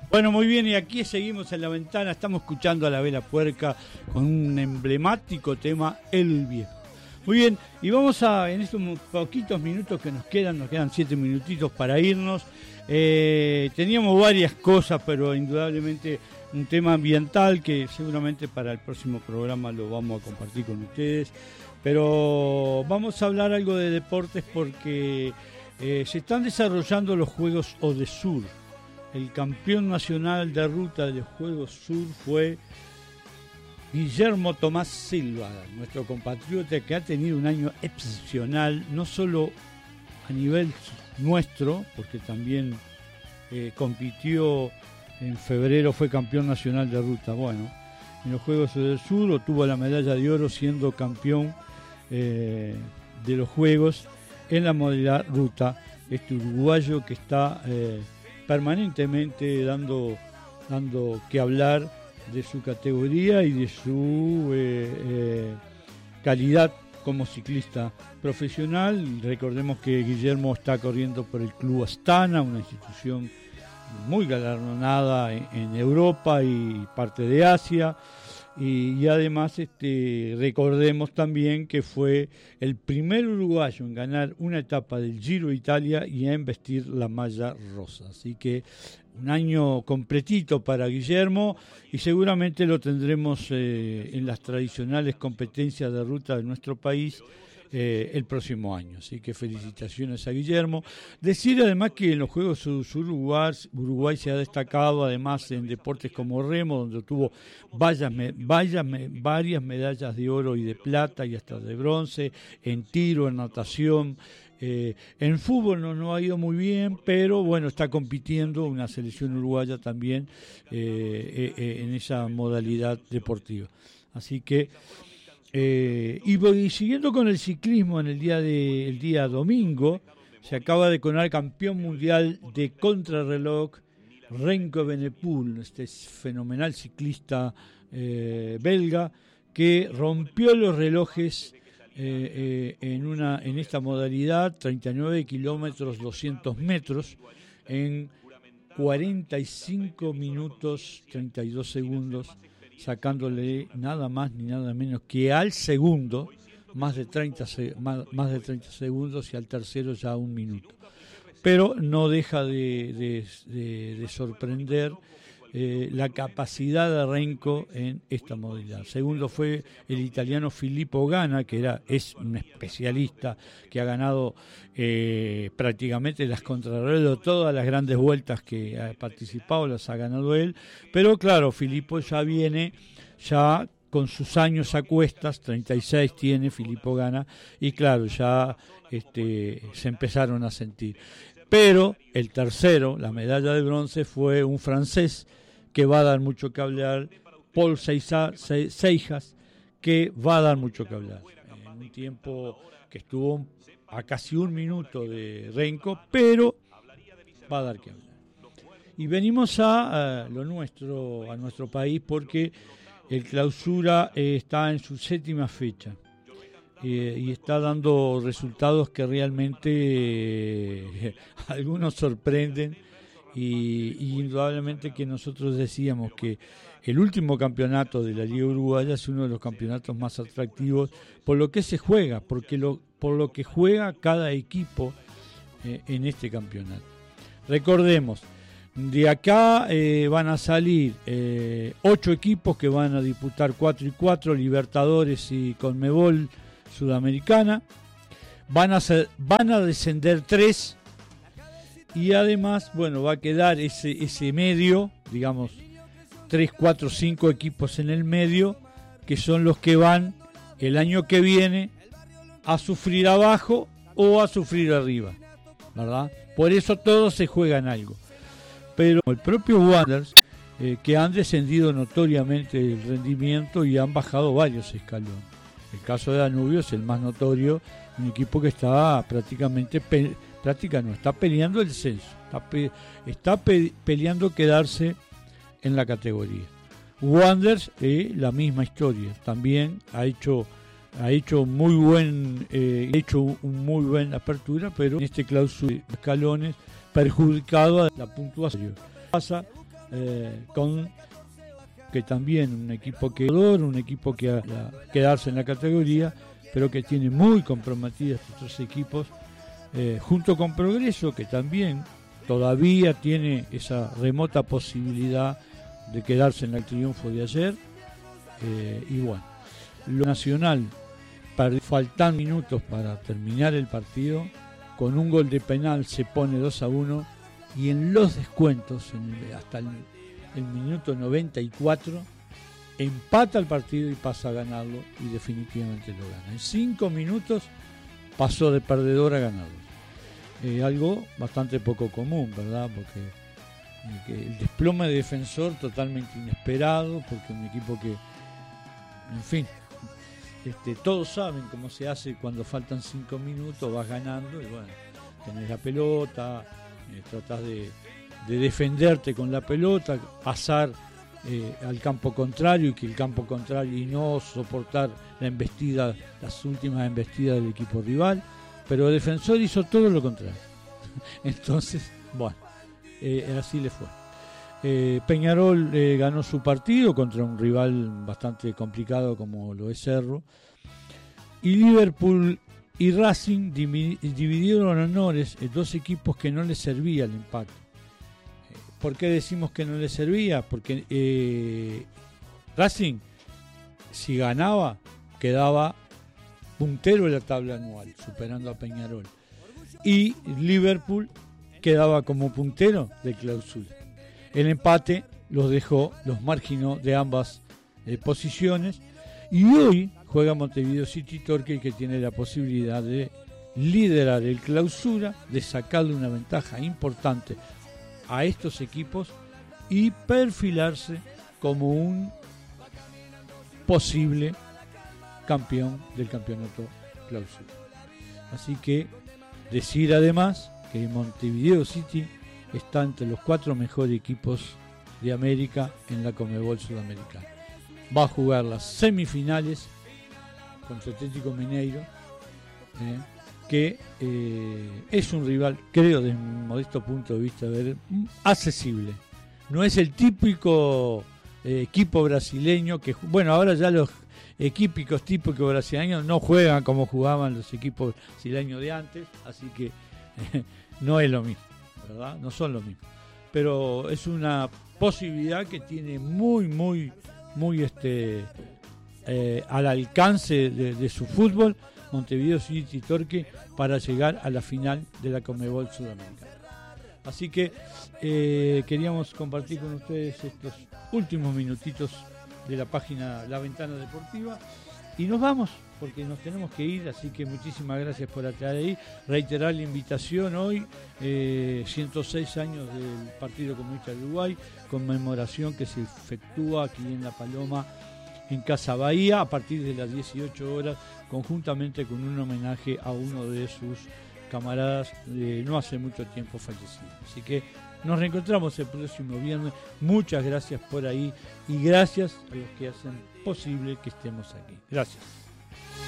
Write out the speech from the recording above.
Bueno, muy bien, y aquí seguimos en la ventana, estamos escuchando a La Vela Puerca con un emblemático tema, El Viejo. Muy bien, y vamos a, en estos poquitos minutos que nos quedan 7 minutitos para irnos. Teníamos varias cosas, pero indudablemente un tema ambiental que seguramente para el próximo programa lo vamos a compartir con ustedes. Pero vamos a hablar algo de deportes porque se están desarrollando los Juegos Odesur. El campeón nacional de ruta de los Juegos Sur fue Guillermo Tomás Silva, nuestro compatriota que ha tenido un año excepcional, no solo a nivel nuestro, porque también compitió en febrero, fue campeón nacional de ruta. Bueno, en los Juegos del Sur obtuvo la medalla de oro siendo campeón de los Juegos en la modalidad ruta. Este uruguayo que está permanentemente dando que hablar de su categoría y de su calidad como ciclista profesional. Recordemos que Guillermo está corriendo por el Club Astana, una institución muy galardonada en Europa y parte de Asia. Y además recordemos también que fue el primer uruguayo en ganar una etapa del Giro de Italia y en vestir la malla rosa. Así que un año completito para Guillermo y seguramente lo tendremos en las tradicionales competencias de ruta de nuestro país el próximo año. Así que felicitaciones a Guillermo. Decir además que en los Juegos Uruguay se ha destacado además en deportes como remo, donde tuvo varias medallas de oro y de plata y hasta de bronce, en tiro, en natación. En fútbol no ha ido muy bien, pero bueno, está compitiendo una selección uruguaya también en esa modalidad deportiva. Así que y siguiendo con el ciclismo, en el día domingo se acaba de coronar campeón mundial de contrarreloj Renko Evenepoel, este fenomenal ciclista belga que rompió los relojes en esta modalidad, 39 kilómetros 200 metros en 45 minutos 32 segundos, sacándole nada más ni nada menos que al segundo más de 30 segundos y al tercero ya 1 minuto. Pero no deja de sorprender la capacidad de Renko en esta modalidad. Segundo fue el italiano Filippo Ganna, que es un especialista que ha ganado prácticamente las contrarreloj, todas las grandes vueltas que ha participado las ha ganado él, pero claro, Filippo ya viene con sus años a cuestas, 36 tiene Filippo Ganna, y claro, ya se empezaron a sentir. Pero el tercero, la medalla de bronce, fue un francés que va a dar mucho que hablar, Paul Seijas, que va a dar mucho que hablar. En un tiempo que estuvo a casi 1 minuto de Renko, pero va a dar que hablar. Y venimos a nuestro país, porque el Clausura está en su 7ª fecha y está dando resultados que realmente algunos sorprenden. Y indudablemente que nosotros decíamos que el último campeonato de la Liga Uruguaya es uno de los campeonatos más atractivos por lo que se juega, por lo que juega cada equipo en este campeonato. Recordemos, de acá van a salir 8 equipos que van a disputar 4 y 4, Libertadores y Conmebol Sudamericana. Van a descender 3. Y además, bueno, va a quedar ese medio, digamos, 3, 4, 5 equipos en el medio, que son los que van el año que viene a sufrir abajo o a sufrir arriba, ¿verdad? Por eso todos se juegan algo. Pero el propio Wanderers, que han descendido notoriamente el rendimiento y han bajado varios escalones. El caso de Danubio es el más notorio, un equipo que está está peleando el descenso, está peleando quedarse en la categoría. Wanderers, la misma historia, también ha hecho un muy buen apertura, pero en este Clausura de escalones perjudicado a la puntuación. Pasa con que también un equipo que a quedarse en la categoría, pero que tiene muy comprometidos estos tres equipos, junto con Progreso, que también todavía tiene esa remota posibilidad de quedarse en el triunfo de ayer. Y bueno, lo Nacional, faltan minutos para terminar el partido, con un gol de penal se pone 2-1, y en los descuentos, hasta el minuto 94, empata el partido y pasa a ganarlo, y definitivamente lo gana. En 5 minutos pasó de perdedor a ganador. Algo bastante poco común, ¿verdad? Porque el desplome de Defensor totalmente inesperado, porque un equipo que, en fin, todos saben cómo se hace cuando faltan 5 minutos, vas ganando y bueno, tenés la pelota, tratás de defenderte con la pelota, pasar al campo contrario, y que el campo contrario, y no soportar las últimas embestidas del equipo rival, pero el Defensor hizo todo lo contrario. Entonces, bueno, así le fue. Peñarol ganó su partido contra un rival bastante complicado como lo es Cerro, y Liverpool y Racing dividieron honores en dos equipos que no les servía el empate. ¿Por qué decimos que no les servía? Porque Racing, si ganaba, quedaba puntero en la tabla anual, superando a Peñarol, y Liverpool quedaba como puntero de clausura. El empate los marginó de ambas posiciones, y hoy juega Montevideo City Torque, que tiene la posibilidad de liderar el clausura, de sacarle una ventaja importante a estos equipos y perfilarse como un posible campeón del campeonato clausura. Así que decir además que Montevideo City está entre los 4 mejores equipos de América en la Conmebol Sudamericana. Va a jugar las semifinales contra Atlético Mineiro, que es un rival, creo, desde mi modesto punto de vista, accesible. No es el típico equipo brasileño que, bueno, ahora ya los típicos brasileños no juegan como jugaban los equipos brasileños de antes, así que no es lo mismo, ¿verdad? No son lo mismo. Pero es una posibilidad que tiene muy al alcance de su fútbol Montevideo City Torque para llegar a la final de la Conmebol Sudamericana. Así que queríamos compartir con ustedes estos últimos minutitos de la página La Ventana Deportiva, y nos vamos porque nos tenemos que ir, así que muchísimas gracias por estar ahí. Reiterar la invitación hoy, 106 años del Partido Comunista de Uruguay, conmemoración que se efectúa aquí en La Paloma, en Casa Bahía, a partir de las 18 horas, conjuntamente con un homenaje a uno de sus camaradas de no hace mucho tiempo fallecido. Así que nos reencontramos el próximo viernes. Muchas gracias por ahí, y gracias a los que hacen posible que estemos aquí. Gracias.